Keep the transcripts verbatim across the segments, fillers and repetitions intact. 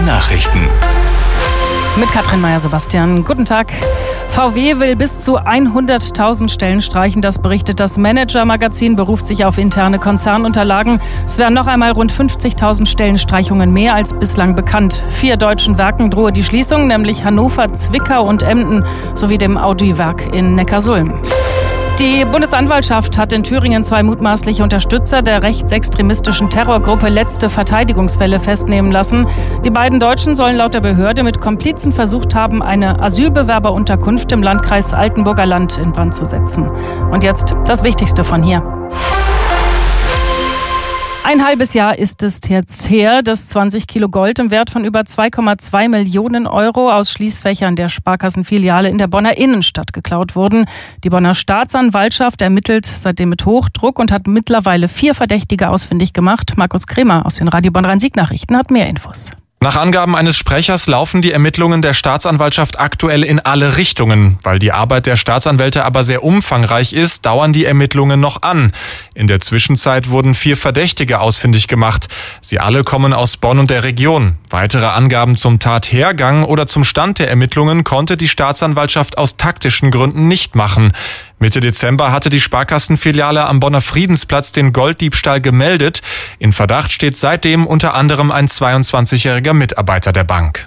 Nachrichten. Mit Katrin Meyer-Sebastian. Guten Tag. V W will bis zu hunderttausend Stellen streichen. Das berichtet das Manager-Magazin, beruft sich auf interne Konzernunterlagen. Es wären noch einmal rund fünfzigtausend Stellenstreichungen mehr als bislang bekannt. Vier deutschen Werken drohe die Schließung, nämlich Hannover, Zwickau und Emden sowie dem Audi-Werk in Neckarsulm. Die Bundesanwaltschaft hat in Thüringen zwei mutmaßliche Unterstützer der rechtsextremistischen Terrorgruppe Letzte Verteidigungswelle festnehmen lassen. Die beiden Deutschen sollen laut der Behörde mit Komplizen versucht haben, eine Asylbewerberunterkunft im Landkreis Altenburger Land in Brand zu setzen. Und jetzt das Wichtigste von hier. Ein halbes Jahr ist es jetzt her, dass zwanzig Kilo Gold im Wert von über zwei Komma zwei Millionen Euro aus Schließfächern der Sparkassenfiliale in der Bonner Innenstadt geklaut wurden. Die Bonner Staatsanwaltschaft ermittelt seitdem mit Hochdruck und hat mittlerweile vier Verdächtige ausfindig gemacht. Markus Kremer aus den Radio Bonn-Rhein-Sieg-Nachrichten hat mehr Infos. Nach Angaben eines Sprechers laufen die Ermittlungen der Staatsanwaltschaft aktuell in alle Richtungen. Weil die Arbeit der Staatsanwälte aber sehr umfangreich ist, dauern die Ermittlungen noch an. In der Zwischenzeit wurden vier Verdächtige ausfindig gemacht. Sie alle kommen aus Bonn und der Region. Weitere Angaben zum Tathergang oder zum Stand der Ermittlungen konnte die Staatsanwaltschaft aus taktischen Gründen nicht machen. Mitte Dezember hatte die Sparkassenfiliale am Bonner Friedensplatz den Golddiebstahl gemeldet. In Verdacht steht seitdem unter anderem ein zweiundzwanzigjähriger Mitarbeiter der Bank.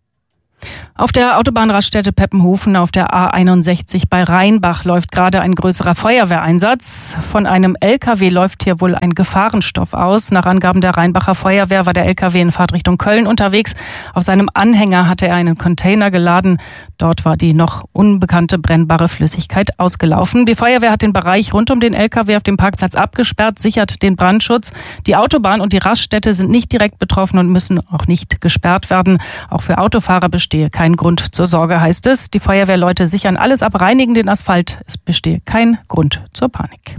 Auf der Autobahnraststätte Peppenhofen auf der A einundsechzig bei Rheinbach läuft gerade ein größerer Feuerwehreinsatz. Von einem L K W läuft hier wohl ein Gefahrenstoff aus. Nach Angaben der Rheinbacher Feuerwehr war der L K W in Fahrtrichtung Köln unterwegs. Auf seinem Anhänger hatte er einen Container geladen. Dort war die noch unbekannte brennbare Flüssigkeit ausgelaufen. Die Feuerwehr hat den Bereich rund um den L K W auf dem Parkplatz abgesperrt, sichert den Brandschutz. Die Autobahn und die Raststätte sind nicht direkt betroffen und müssen auch nicht gesperrt werden. Auch für Autofahrer bestehe kein Grund zur Sorge, heißt es. Die Feuerwehrleute sichern alles ab, reinigen den Asphalt. Es bestehe kein Grund zur Panik.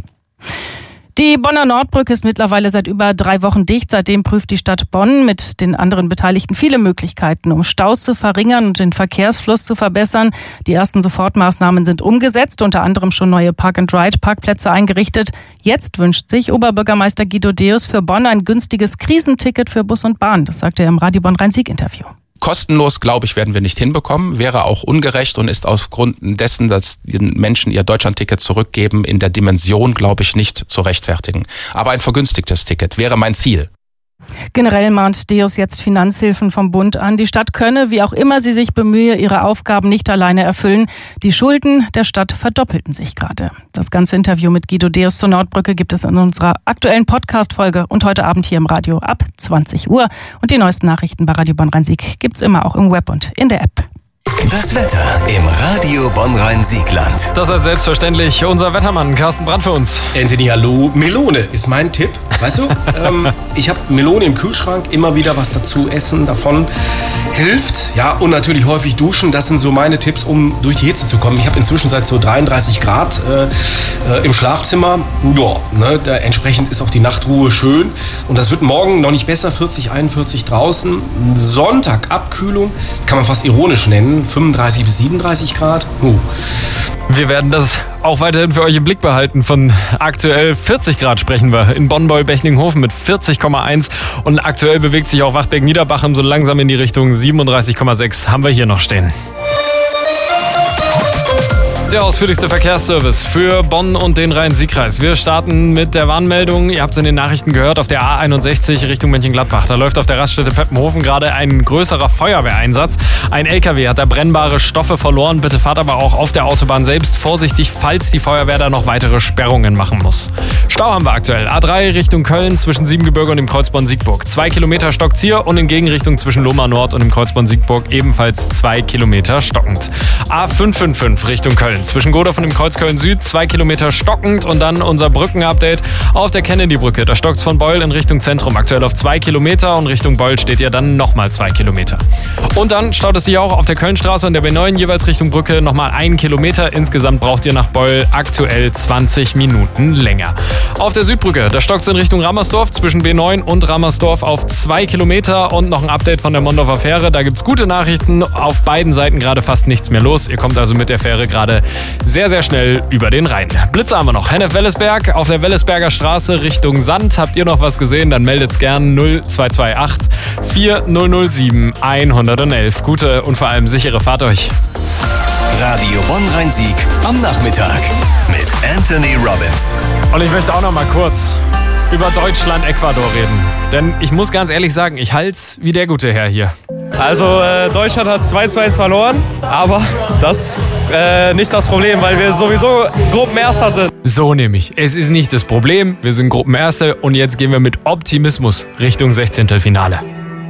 Die Bonner Nordbrücke ist mittlerweile seit über drei Wochen dicht. Seitdem prüft die Stadt Bonn mit den anderen Beteiligten viele Möglichkeiten, um Staus zu verringern und den Verkehrsfluss zu verbessern. Die ersten Sofortmaßnahmen sind umgesetzt, unter anderem schon neue Park-and-Ride-Parkplätze eingerichtet. Jetzt wünscht sich Oberbürgermeister Guido Deus für Bonn ein günstiges Krisenticket für Bus und Bahn. Das sagte er im Radio Bonn-Rhein-Sieg-Interview. Kostenlos, glaube ich, werden wir nicht hinbekommen, wäre auch ungerecht und ist aufgrund dessen, dass die Menschen ihr Deutschlandticket zurückgeben, in der Dimension, glaube ich, nicht zu rechtfertigen. Aber ein vergünstigtes Ticket wäre mein Ziel. Generell mahnt Deus jetzt Finanzhilfen vom Bund an. Die Stadt könne, wie auch immer sie sich bemühe, ihre Aufgaben nicht alleine erfüllen. Die Schulden der Stadt verdoppelten sich gerade. Das ganze Interview mit Guido Deus zur Nordbrücke gibt es in unserer aktuellen Podcast-Folge und heute Abend hier im Radio ab zwanzig Uhr. Und die neuesten Nachrichten bei Radio Bonn-Rhein-Sieg gibt's immer auch im Web und in der App. Das Wetter im Radio Bonn-Rhein-Siegland. Das ist selbstverständlich unser Wettermann Carsten Brandt für uns. Anthony, hallo. Melone ist mein Tipp. Weißt du, ähm, ich habe Melone im Kühlschrank, immer wieder was dazu essen, davon hilft. Ja, und natürlich häufig duschen. Das sind so meine Tipps, um durch die Hitze zu kommen. Ich habe inzwischen seit so dreiunddreißig Grad äh, äh, im Schlafzimmer. Ja, ne, da entsprechend ist auch die Nachtruhe schön. Und das wird morgen noch nicht besser, vierzig, einundvierzig draußen. Sonntag Abkühlung, kann man fast ironisch nennen, fünfunddreißig bis siebenunddreißig Grad. Uh. Wir werden das auch weiterhin für euch im Blick behalten. Von aktuell vierzig Grad sprechen wir in Bonn-Beul-Bechlinghofen mit vierzig Komma eins und aktuell bewegt sich auch Wachtberg-Niederbachem so langsam in die Richtung siebenunddreißig Komma sechs haben wir hier noch stehen. Der ausführlichste Verkehrsservice für Bonn und den Rhein-Sieg-Kreis. Wir starten mit der Warnmeldung. Ihr habt es in den Nachrichten gehört, auf der A einundsechzig Richtung Mönchengladbach. Da läuft auf der Raststätte Peppenhofen gerade ein größerer Feuerwehreinsatz. Ein L K W hat da brennbare Stoffe verloren. Bitte fahrt aber auch auf der Autobahn selbst vorsichtig, falls die Feuerwehr da noch weitere Sperrungen machen muss. Stau haben wir aktuell. A drei Richtung Köln zwischen Siebengebirge und dem Kreuzborn Siegburg. Zwei Kilometer Stockzier und in Gegenrichtung zwischen Lohmar Nord und dem Kreuzborn Siegburg ebenfalls zwei Kilometer stockend. A fünf fünf fünf Richtung Köln. Zwischen Godorf und dem Kreuz Köln Süd, zwei Kilometer stockend und dann unser Brückenupdate auf der Kennedy-Brücke. Da stockt es von Beul in Richtung Zentrum aktuell auf zwei Kilometer und Richtung Beul steht ja dann nochmal zwei Kilometer. Und dann staut es sich auch auf der Kölnstraße und der B neun jeweils Richtung Brücke nochmal einen Kilometer. Insgesamt braucht ihr nach Beul aktuell zwanzig Minuten länger. Auf der Südbrücke, da stockt es in Richtung Rammersdorf zwischen B neun und Rammersdorf auf zwei Kilometer und noch ein Update von der Mondorfer Fähre. Da gibt es gute Nachrichten, auf beiden Seiten gerade fast nichts mehr los. Ihr kommt also mit der Fähre gerade sehr, sehr schnell über den Rhein. Blitze haben wir noch. Hennef-Wellesberg auf der Wellesberger Straße Richtung Sand. Habt ihr noch was gesehen? Dann meldet's gern null zwei zwei acht vier null null sieben eins eins eins. Gute und vor allem sichere Fahrt euch. Radio Bonn-Rhein-Sieg am Nachmittag mit Anthony Robbins. Und ich möchte auch noch mal kurz über Deutschland-Ecuador reden. Denn ich muss ganz ehrlich sagen, ich halt's wie der gute Herr hier. Also äh, Deutschland hat zwei zu eins verloren, aber das ist äh, nicht das Problem, weil wir sowieso Gruppenerster sind. So nämlich. Es ist nicht das Problem, wir sind Gruppenerste und jetzt gehen wir mit Optimismus Richtung Sechzehntelfinale.